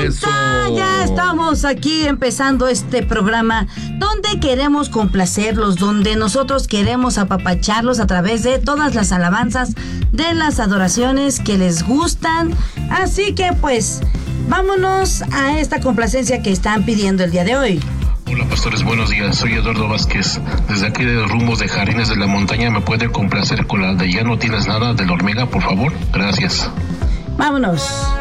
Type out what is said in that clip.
Eso. Ya estamos aquí empezando este programa donde queremos complacerlos, donde nosotros queremos apapacharlos a través de todas las alabanzas, de las adoraciones que les gustan. Así que pues vámonos a esta complacencia que están pidiendo el día de hoy. Hola pastores, buenos días, soy Eduardo Vázquez. Desde aquí de los rumbos de Jardines de la Montaña, ¿me puede complacer con la de Ya no tienes nada de la Hormiga, por favor? Gracias. Vámonos.